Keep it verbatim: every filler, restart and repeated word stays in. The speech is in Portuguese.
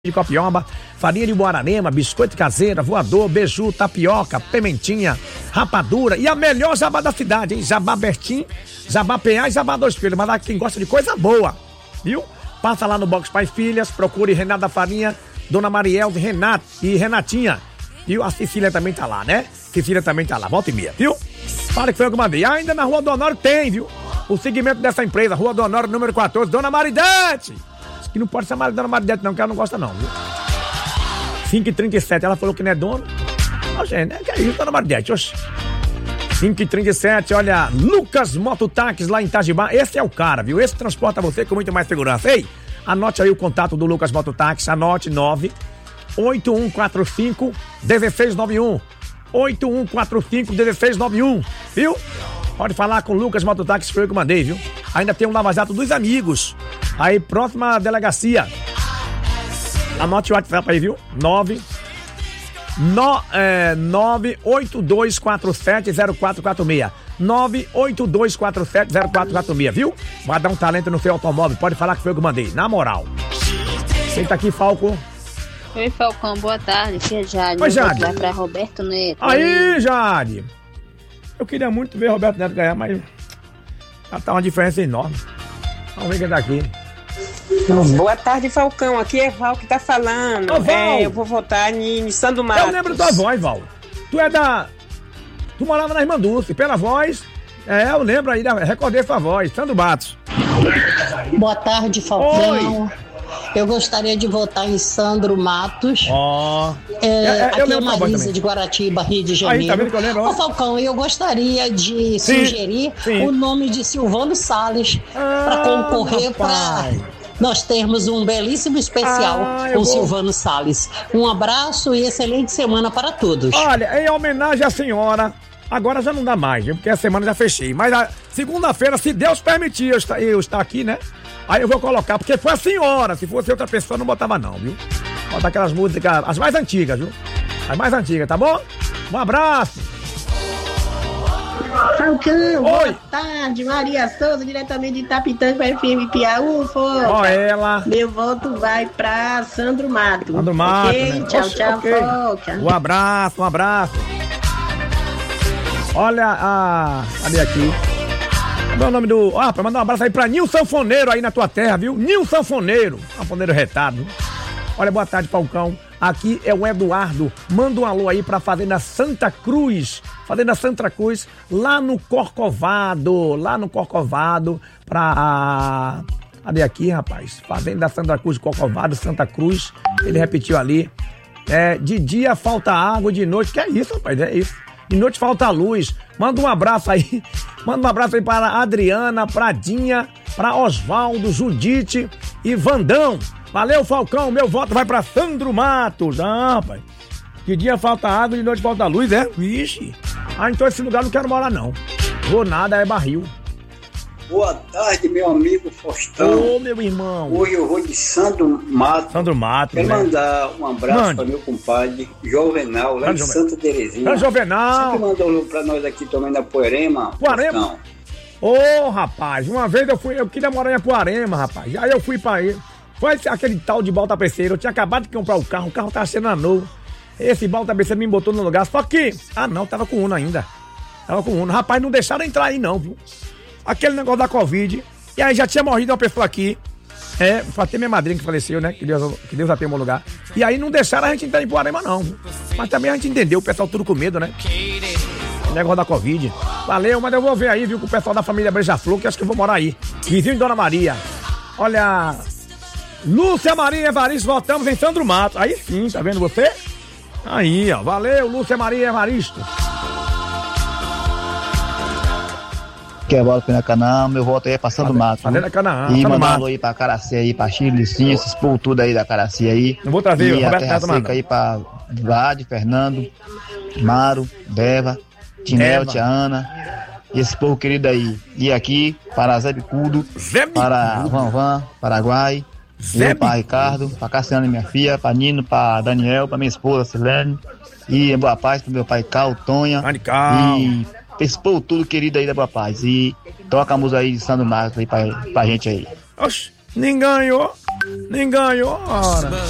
de Copiomba, farinha de Guararema, biscoito caseira, voador, beiju, tapioca, pimentinha, rapadura e a melhor jabá da cidade, hein? Jabá Bertim, Jabá P A e Jabá Dois Filhos. Mas lá quem gosta de coisa boa, viu? Passa lá no Box Pai Filhas, procure Renata Farinha, Dona Mariel, Renato e Renatinha. E a Cecília também tá lá, né? Cecília também tá lá, volta e meia, viu? Para que foi o que eu mandei. Ainda na Rua do Honório tem, viu? O segmento dessa empresa, Rua do Honório, número quatorze, Dona Maridete. Que não pode chamar de Dona Maridete não, que ela não gosta não, viu? cinco e trinta e sete, ela falou que não é dona. Oxe, né? Que é isso, Dona Maridete, oxe. cinco e trinta e sete, olha, Lucas Mototáxis lá em Itajibá, esse é o cara, viu? Esse transporta você com muito mais segurança. Ei, anote aí o contato do Lucas Mototáxis, anote nove oito um quatro cinco um seis nove um. oito um quatro cinco um seis nove um, viu? Pode falar com o Lucas Mototáxis, foi eu que mandei, viu? Ainda tem um lava-jato dos amigos. Aí, próxima delegacia. Anote o WhatsApp aí, viu? nove oito dois quatro sete zero quatro quatro seis. nove oito dois quatro sete zero quatro quatro seis, viu? Vai dar um talento no seu automóvel. Pode falar que foi eu que mandei, na moral. Senta aqui, Falco. Oi, Falcão, boa tarde. Aqui é Jade. Oi, Jade. Vai pra Roberto Neto. Aí, Jade. Eu queria muito ver Roberto Neto ganhar, mas já tá uma diferença enorme. Vamos ver quem tá aqui. Boa tarde, Falcão. Aqui é Val que tá falando. Ô, Val. É, eu vou votar em Sandro Matos. Eu lembro da tua voz, Val. Tu é da... Tu morava na Irmã Dulce. Pela voz, é, eu lembro aí, recordei sua voz. Sandro Matos. Boa tarde, Falcão. Oi. Eu gostaria de votar em Sandro Matos. Ó. Oh. É, é, é, aqui é Marisa de Guaratiba, Rio de Janeiro. Aí, tá vendo que eu lembro? Ô, Falcão, eu gostaria de sim, sugerir sim. o nome de Silvano Salles ah, para concorrer para nós termos um belíssimo especial ah, com vou... Silvano Salles. Um abraço e excelente semana para todos. Olha, em homenagem à senhora, agora já não dá mais, viu? Porque a semana já fechei. Mas a segunda-feira, se Deus permitir eu estar, eu estar aqui, né? Aí eu vou colocar, porque foi a senhora. Se fosse outra pessoa, não botava não, viu? Bota aquelas músicas, as mais antigas, viu? As mais antigas, tá bom? Um abraço. Falcão, boa tarde. Maria Souza, diretamente de Itapitanga, F M Piauí. Ó ela. Meu voto vai pra Sandro Matos. Sandro Matos, okay? né? Tchau, Oxe, tchau, okay. Foca. Um abraço, um abraço. Olha a... Cadê aqui? Qual é o nome do... Ah, pra mandar um abraço aí pra Nil Sanfoneiro aí na tua terra, viu? Nil Sanfoneiro. Sanfoneiro retado. Olha, boa tarde, Falcão. Aqui é o Eduardo. Manda um alô aí pra Fazenda Santa Cruz. Fazenda Santa Cruz, lá no Corcovado. Lá no Corcovado. Pra... Cadê aqui, rapaz? Fazenda Santa Cruz, Corcovado, Santa Cruz. Ele repetiu ali. É, de dia falta água, de noite... Que é isso, rapaz? É isso. De noite falta luz. Manda um abraço aí. Manda um abraço aí para Adriana, Pradinha, para Osvaldo, Judite e Vandão. Valeu, Falcão. Meu voto vai para Sandro Matos. Ah, rapaz. De dia falta água, de noite falta luz, é? Vixe. Ah, então esse lugar não quero morar, não. Vou nada, é barril. Boa tarde, meu amigo Faustão. Ô, meu irmão. Hoje eu vou de Sandro Matos. Sandro Matos, Quero né? mandar um abraço Mande. para meu compadre Jovenal, lá Mande, de Jovenal. Santa Terezinha. Mande, Jovenal. Você que mandou para nós aqui também na Poerema. Poerema? Ô, oh, rapaz, uma vez eu fui, eu queria morar em Poerema, rapaz. Aí eu fui pra aí. Foi aquele tal de Balta Peceiro. Eu tinha acabado de comprar o carro, o carro tava sendo novo. Esse Balta Peceiro me botou no lugar. Só que, ah não, tava com Uno ainda. Tava com Uno. Rapaz, não deixaram entrar aí não, viu? Aquele negócio da Covid. E aí já tinha morrido uma pessoa aqui. É, foi até minha madrinha que faleceu, né? Que Deus, que Deus a tenha em bom lugar. E aí não deixaram a gente entrar em Poerema não, viu? Mas também a gente entendeu, o pessoal tudo com medo, né? O negócio da Covid. Valeu, mas eu vou ver aí, viu, com o pessoal da família Beija-Flor, que acho que eu vou morar aí. Vizinho de Dona Maria. Olha... Lúcia Maria Evaristo, voltamos em Sandro Matos. Aí sim, tá vendo você? Aí, ó. Valeu, Lúcia Maria Evaristo. Que é voto na Canaã, meu voto aí é pra Sandro Matos. Fazenda Canaã. E mandar um alô aí pra Caraci aí, pra Chile, Licinha, esses povo tudo aí da Caraci aí. Não vou trazer, e o a Roberto Terra Neto, Seca mano. aí pra Vlad, Fernando, Maro, Deva, Tinel, Tia Ana. E esse povo querido aí. E aqui, para Zé Bicudo, Zé para Bicudo. Van Van, Paraguai. Zé Para Ricardo, para Cassiano, minha filha, para Nino, para Daniel, para minha esposa, Silene. E Boa Paz pro meu pai Cal, Tonha. Cal. E esse povo tudo querido aí da Boa Paz. E toca a música aí de Sandro Matos aí pra, pra gente aí. Oxe, nem ganhou. Nem ganhou. Ora.